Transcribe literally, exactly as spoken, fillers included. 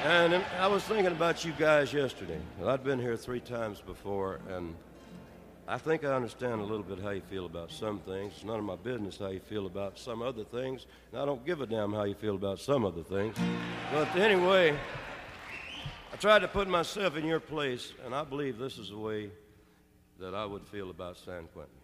And then I was thinking about you guys yesterday. Well, I'd been here three times before, and I think I understand a little bit how you feel about some things. It's none of my business how you feel about some other things, and I don't give a damn how you feel about some other things. But anyway, I tried to put myself in your place, and I believe this is the way that I would feel about San Quentin.